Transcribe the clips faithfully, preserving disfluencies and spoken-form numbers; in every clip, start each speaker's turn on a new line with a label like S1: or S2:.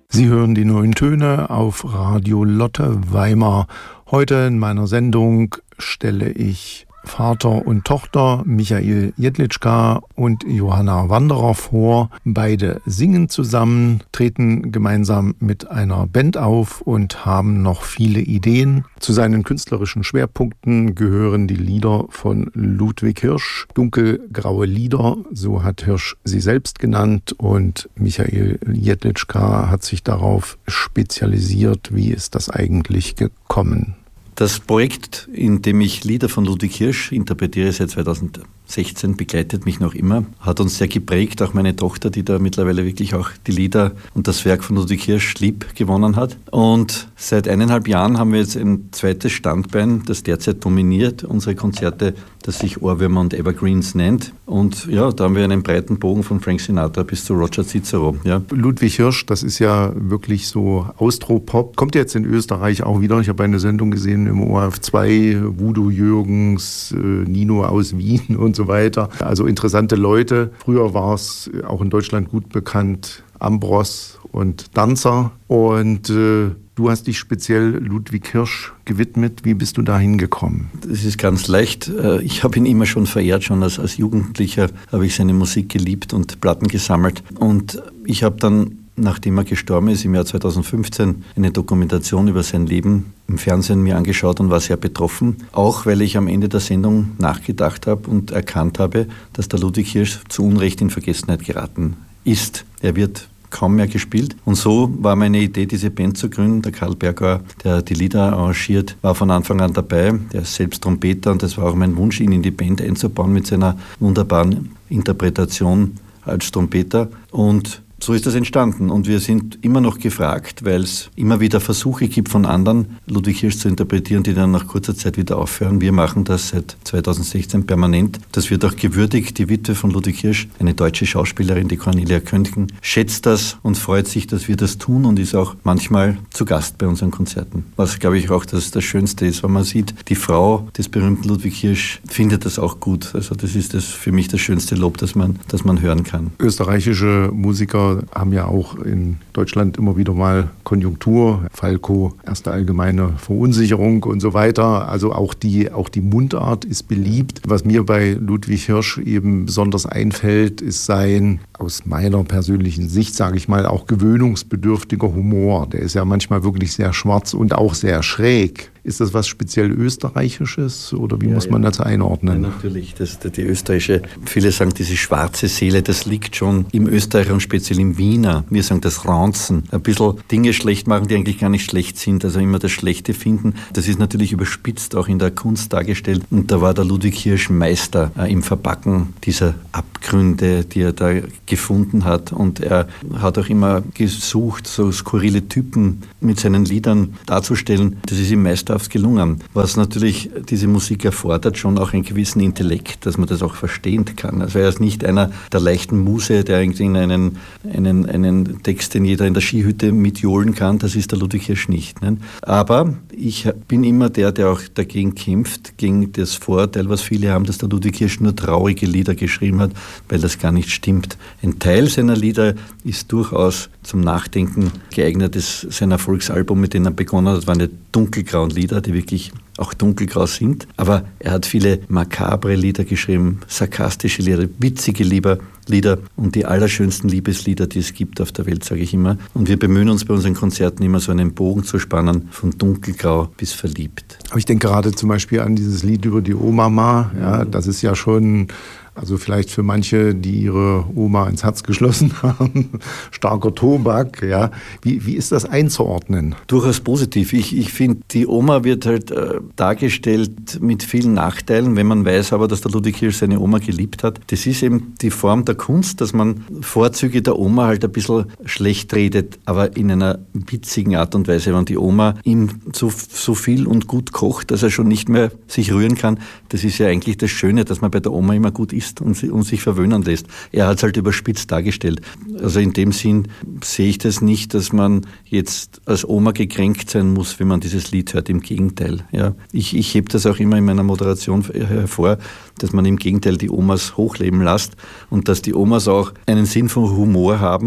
S1: Sie hören die neuen Töne auf Radio Lotte Weimar. Heute in meiner Sendung stelle ich Vater und Tochter Michael Jedlitschka und Johanna Wanderer vor. Beide singen zusammen, treten gemeinsam mit einer Band auf und haben noch viele Ideen. Zu seinen künstlerischen Schwerpunkten gehören die Lieder von Ludwig Hirsch, dunkelgraue Lieder, so hat Hirsch sie selbst genannt, und Michael Jedlitschka hat sich darauf spezialisiert. Wie ist das eigentlich gekommen?
S2: Das Projekt, in dem ich Lieder von Ludwig Hirsch interpretiere seit zweitausendsechzehn, begleitet mich noch immer, hat uns sehr geprägt, auch meine Tochter, die da mittlerweile wirklich auch die Lieder und das Werk von Ludwig Hirsch lieb gewonnen hat. Und seit eineinhalb Jahren haben wir jetzt ein zweites Standbein, das derzeit dominiert unsere Konzerte, das sich Ohrwürmer und Evergreens nennt. Und ja, da haben wir einen breiten Bogen von Frank Sinatra bis zu Roger Cicero. Ja.
S1: Ludwig Hirsch, das ist ja wirklich so Austropop. Kommt jetzt in Österreich auch wieder. Ich habe eine Sendung gesehen im O R F zwei, Voodoo Jürgens, Nino aus Wien und so weiter. Also interessante Leute. Früher war es auch in Deutschland gut bekannt, Ambros und Danzer. Und äh, du hast dich speziell Ludwig Hirsch gewidmet. Wie bist du da hingekommen?
S2: Das ist ganz leicht. Ich habe ihn immer schon verehrt. Schon als, als Jugendlicher habe ich seine Musik geliebt und Platten gesammelt. Und ich habe dann, nachdem er gestorben ist, im Jahr zweitausendfünfzehn eine Dokumentation über sein Leben im Fernsehen mir angeschaut und war sehr betroffen. Auch weil ich am Ende der Sendung nachgedacht habe und erkannt habe, dass der Ludwig Hirsch zu Unrecht in Vergessenheit geraten ist. Er wird kaum mehr gespielt. Und so war meine Idee, diese Band zu gründen. Der Karl Bergauer, der die Lieder arrangiert, war von Anfang an dabei. Der ist selbst Trompeter und das war auch mein Wunsch, ihn in die Band einzubauen mit seiner wunderbaren Interpretation als Trompeter. Und so ist das entstanden und wir sind immer noch gefragt, weil es immer wieder Versuche gibt von anderen, Ludwig Hirsch zu interpretieren, die dann nach kurzer Zeit wieder aufhören. Wir machen das seit zweitausendsechzehn permanent. Das wird auch gewürdigt. Die Witwe von Ludwig Hirsch, eine deutsche Schauspielerin, die Cornelia Köntgen, schätzt das und freut sich, dass wir das tun und ist auch manchmal zu Gast bei unseren Konzerten. Was, glaube ich, auch das, das Schönste ist, wenn man sieht, die Frau des berühmten Ludwig Hirsch findet das auch gut. Also das ist das für mich das schönste Lob, das man, das man hören kann.
S1: Österreichische Musiker haben ja auch in Deutschland immer wieder mal Konjunktur, Falco, erste allgemeine Verunsicherung und so weiter. Also auch die, auch die Mundart ist beliebt. Was mir bei Ludwig Hirsch eben besonders einfällt, ist sein, aus meiner persönlichen Sicht, sage ich mal, auch gewöhnungsbedürftiger Humor. Der ist ja manchmal wirklich sehr schwarz und auch sehr schräg. Ist das was speziell Österreichisches oder wie ja, muss man ja. das einordnen?
S2: Ja, natürlich, das, die österreichische, viele sagen diese schwarze Seele, das liegt schon im Österreicher und speziell im Wiener. Wir sagen das Ranzen, ein bisschen Dinge schlecht machen, die eigentlich gar nicht schlecht sind, also immer das Schlechte finden. Das ist natürlich überspitzt auch in der Kunst dargestellt und da war der Ludwig Hirsch Meister äh, im Verpacken dieser Abgründe, die er da gefunden hat und er hat auch immer gesucht, so skurrile Typen mit seinen Liedern darzustellen. Das ist ihm meisterhaft gelungen. Was natürlich diese Musik erfordert, schon auch einen gewissen Intellekt, dass man das auch verstehen kann. Also er ist nicht einer der leichten Muse, der irgendwie einen, einen, einen Text, den jeder in der Skihütte mitjohlen kann, das ist der Ludwig Hirsch nicht. Ne? Aber ich bin immer der, der auch dagegen kämpft, gegen das Vorurteil, was viele haben, dass der Ludwig Hirsch nur traurige Lieder geschrieben hat, weil das gar nicht stimmt. Ein Teil seiner Lieder ist durchaus zum Nachdenken geeignet. Das, sein Erfolgsalbum, mit dem er begonnen hat, waren die dunkelgrauen Lieder, die wirklich auch dunkelgrau sind. Aber er hat viele makabre Lieder geschrieben, sarkastische Lieder, witzige Lieder und die allerschönsten Liebeslieder, die es gibt auf der Welt, sage ich immer. Und wir bemühen uns bei unseren Konzerten immer so einen Bogen zu spannen, von dunkelgrau bis verliebt.
S1: Aber ich denke gerade zum Beispiel an dieses Lied über die Oma. Ja, das ist ja schon... Also vielleicht für manche, die ihre Oma ins Herz geschlossen haben, starker Tobak, ja. Wie, wie ist das einzuordnen?
S2: Durchaus positiv. Ich, ich finde, die Oma wird halt äh, dargestellt mit vielen Nachteilen, wenn man weiß aber, dass der Ludwig Hirsch seine Oma geliebt hat. Das ist eben die Form der Kunst, dass man Vorzüge der Oma halt ein bisschen schlecht redet, aber in einer witzigen Art und Weise. Wenn die Oma ihm so, so viel und gut kocht, dass er schon nicht mehr sich rühren kann, das ist ja eigentlich das Schöne, dass man bei der Oma immer gut isst und, und sich verwöhnen lässt. Er hat es halt überspitzt dargestellt. Also in dem Sinn sehe ich das nicht, dass man jetzt als Oma gekränkt sein muss, wenn man dieses Lied hört. Im Gegenteil. Ja. Ich, ich hebe das auch immer in meiner Moderation hervor, dass man im Gegenteil die Omas hochleben lässt und dass die Omas auch einen Sinn für Humor haben,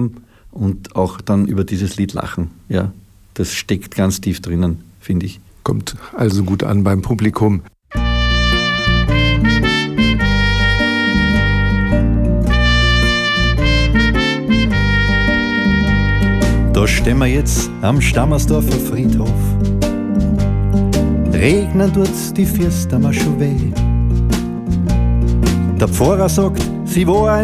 S2: und auch dann über dieses Lied lachen. Ja, das steckt ganz tief drinnen, finde ich.
S1: Kommt also gut an beim Publikum.
S2: Da stehen wir jetzt am Stammersdorfer Friedhof. Regnen tut's, die Fürst haben schon weh. Der Pfarrer sagt, sie war ein